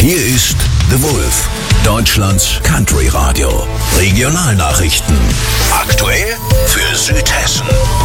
Hier ist The Wolf, Deutschlands Country Radio. Regionalnachrichten. Aktuell für Südhessen.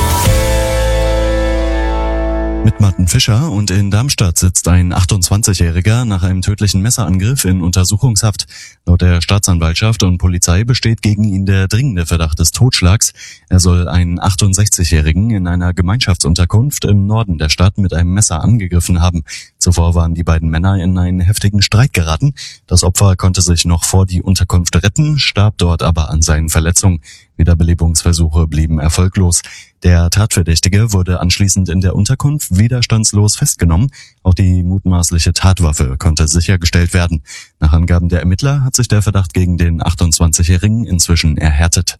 Mit Martin Fischer, und in Darmstadt sitzt ein 28-Jähriger nach einem tödlichen Messerangriff in Untersuchungshaft. Laut der Staatsanwaltschaft und Polizei besteht gegen ihn der dringende Verdacht des Totschlags. Er soll einen 68-Jährigen in einer Gemeinschaftsunterkunft im Norden der Stadt mit einem Messer angegriffen haben. Zuvor waren die beiden Männer in einen heftigen Streit geraten. Das Opfer konnte sich noch vor die Unterkunft retten, starb dort aber an seinen Verletzungen. Wiederbelebungsversuche blieben erfolglos. Der Tatverdächtige wurde anschließend in der Unterkunft widerstandslos festgenommen. Auch die mutmaßliche Tatwaffe konnte sichergestellt werden. Nach Angaben der Ermittler hat sich der Verdacht gegen den 28-Jährigen inzwischen erhärtet.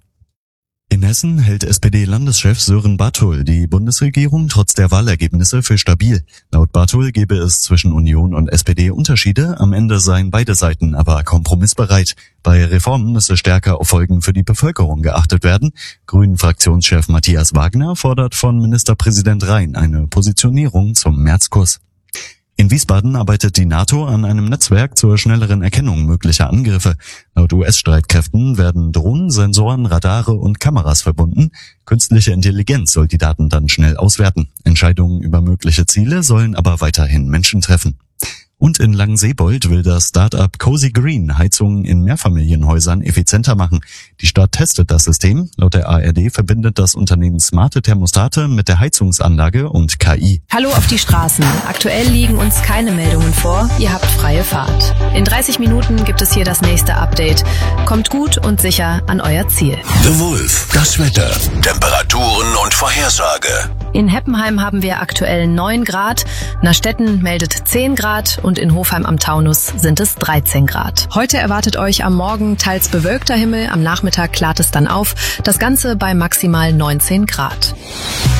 In Hessen hält SPD-Landeschef Sören Bartol die Bundesregierung trotz der Wahlergebnisse für stabil. Laut Bartol gebe es zwischen Union und SPD Unterschiede, am Ende seien beide Seiten aber kompromissbereit. Bei Reformen müsse stärker auf Folgen für die Bevölkerung geachtet werden. Grünen-Fraktionschef Matthias Wagner fordert von Ministerpräsident Rhein eine Positionierung zum Märzkurs. In Wiesbaden arbeitet die NATO an einem Netzwerk zur schnelleren Erkennung möglicher Angriffe. Laut US-Streitkräften werden Drohnen, Sensoren, Radare und Kameras verbunden. Künstliche Intelligenz soll die Daten dann schnell auswerten. Entscheidungen über mögliche Ziele sollen aber weiterhin Menschen treffen. Und in Langenseebold will das Start-up Cozy Green Heizungen in Mehrfamilienhäusern effizienter machen. Die Stadt testet das System. Laut der ARD verbindet das Unternehmen smarte Thermostate mit der Heizungsanlage und KI. Hallo auf die Straßen. Aktuell liegen uns keine Meldungen vor. Ihr habt freie Fahrt. In 30 Minuten gibt es hier das nächste Update. Kommt gut und sicher an euer Ziel. The Wolf, das Wetter, Temperaturen und Vorhersage. In Heppenheim haben wir aktuell 9 Grad, Nastetten meldet 10 Grad und in Hofheim am Taunus sind es 13 Grad. Heute erwartet euch am Morgen teils bewölkter Himmel, am Nachmittag klart es dann auf, das Ganze bei maximal 19 Grad.